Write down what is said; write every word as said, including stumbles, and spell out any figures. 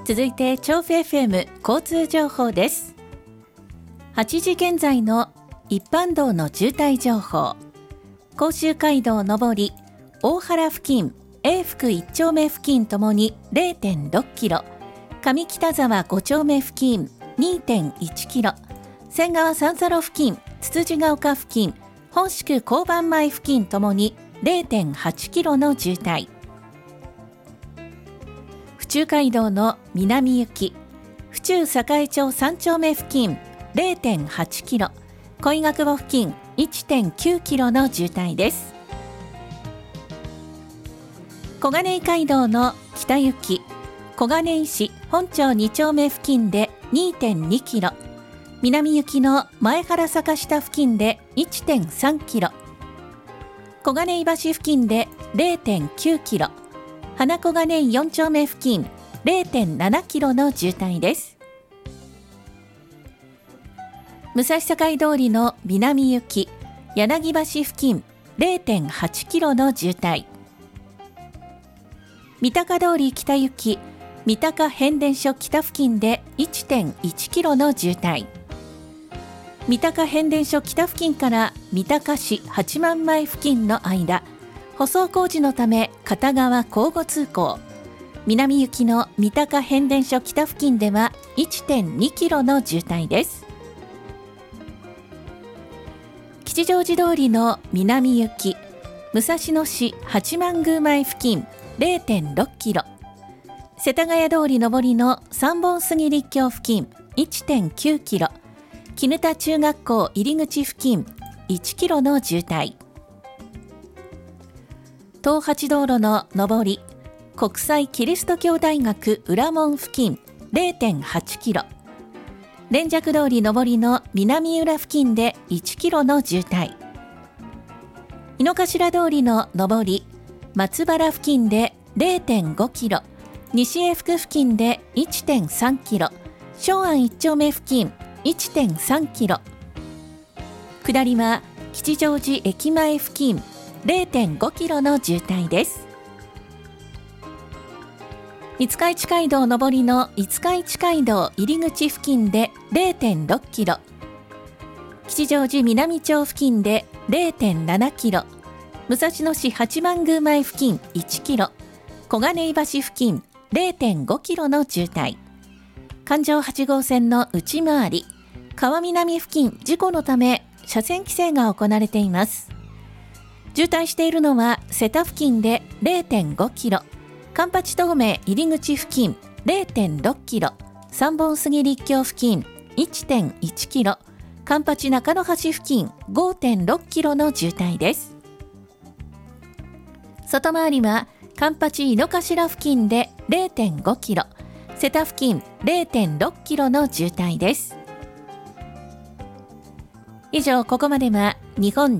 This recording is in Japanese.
続いて調布 エフエム 交通情報です。はちじ現在の一般道の渋滞情報。甲州街道上り大原付近永福いち丁目付近ともに れいてんろっキロ、上北沢ご丁目付近 にてんいちキロ、仙川三差路付近つつじが丘付近本宿交番前付近ともに れいてんはちキロの渋滞。府中街道の南行き府中栄町さん丁目付近 れいてんはちキロ、恋ヶ窪付近 いってんきゅうキロの渋滞です。小金井街道の北行き小金井市本町に丁目付近で にてんにキロ、南行きの前原坂下付近で いってんさんキロ、小金井橋付近で れいてんきゅうキロ、花小金井よん丁目付近 れいてんななキロの渋滞です。武蔵境通りの南行き柳橋付近 れいてんはちキロの渋滞。三鷹通り北行き三鷹変電所北付近で いってんいちキロの渋滞。三鷹変電所北付近から三鷹市八幡前付近の間、舗装工事のため片側交互通行。南行きの三鷹変電所北付近では いってんにキロの渋滞です。吉祥寺通りの南行き武蔵野市八幡宮前付近 れいてんろっキロ、世田谷通り上りの三本杉立教付近 いってんきゅうキロ、絹田中学校入口付近いちキロの渋滞。東八道路の上り国際キリスト教大学裏門付近 れいてんはちキロ、連雀通り上りの南浦付近でいちキロの渋滞。井の頭通りの上り松原付近で れいてんごキロ、西永福付近で いってんさんキロ、松安一丁目付近 いってんさんキロ、下りは吉祥寺駅前付近 れいてんごキロの渋滞です。五日市街道上りの五日市街道入口付近で れいてんろっキロ、吉祥寺南町付近で れいてんななキロ、武蔵野市八幡宮前付近いちキロ、小金井橋付近 れいてんごキロの渋滞。環状はち号線の内回り川南付近、事故のため車線規制が行われています。渋滞しているのは瀬田付近で れいてんごキロ、環八東名入口付近 れいてんろっキロ、三本杉立教付近 いってんいちキロ、環八中野橋付近 ごてんろっキロの渋滞です。外回りは環八井の頭付近で れいてんごキロ、瀬田付近 れいてんろっキロの渋滞です。以上、ここまでは日本